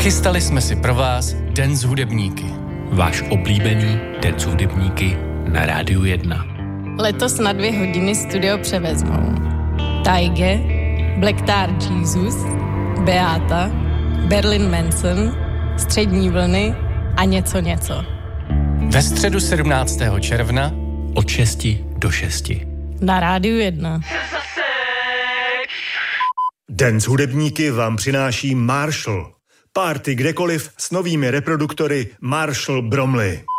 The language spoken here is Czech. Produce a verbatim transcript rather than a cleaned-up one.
Nachystali jsme si pro vás Den s hudebníky. Váš oblíbený Den s hudebníky na Rádiu jedna. Letos na dvě hodiny studio převezmou Taige, Black Tar Jesus, Beata, Berlin Manson, Střední vlny a něco něco. Ve středu sedmnáctého června od šesti do šesti. Na Rádiu jedna. Den s hudebníky vám přináší Marshall. Party kdekoliv s novými reproduktory Marshall Bromley.